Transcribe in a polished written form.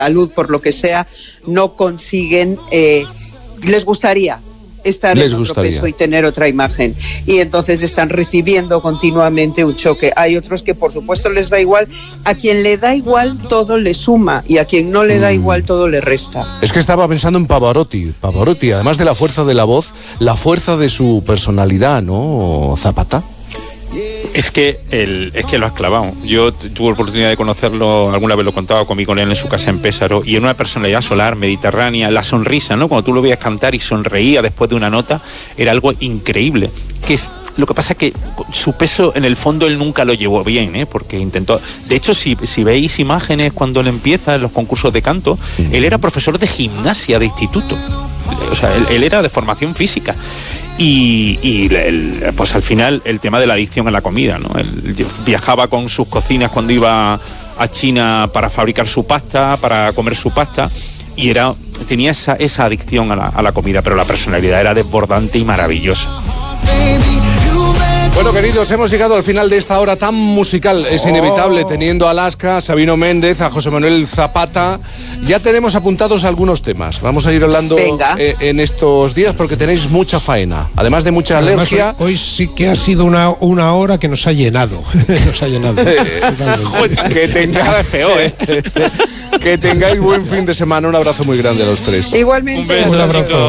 salud, por lo que sea, no consiguen, les gustaría estar en otro peso y tener otra imagen, y entonces están recibiendo continuamente un choque. Hay otros que por supuesto les da igual. A quien le da igual todo le suma, y a quien no le da igual todo le resta. Es que estaba pensando en Pavarotti, además de la fuerza de la voz, la fuerza de su personalidad, ¿no, Zapata? Es que lo has clavado. Yo tuve la oportunidad de conocerlo, alguna vez lo contaba, comí con él en su casa en Pésaro, y en una personalidad solar, mediterránea, la sonrisa, ¿no? Cuando tú lo veías cantar y sonreía después de una nota, era algo increíble. Lo que pasa es que su peso, en el fondo, él nunca lo llevó bien, porque intentó... De hecho, si veis imágenes cuando él empieza en los concursos de canto, él era profesor de gimnasia de instituto. O sea, él era de formación física. Y pues al final el tema de la adicción a la comida, ¿no? Él viajaba con sus cocinas cuando iba a China para fabricar su pasta, para comer su pasta, y tenía esa adicción a la comida, pero la personalidad era desbordante y maravillosa. Bueno, queridos, hemos llegado al final de esta hora tan musical. Es inevitable, teniendo a Alaska, a Sabino Méndez, a José Manuel Zapata. Ya tenemos apuntados algunos temas. Vamos a ir hablando en estos días, porque tenéis mucha faena. Además de mucha alergia. Hoy sí que ha sido una hora que nos ha llenado. Que tengáis peor, que tengáis buen fin de semana. Un abrazo muy grande a los tres. Igualmente. Un abrazo.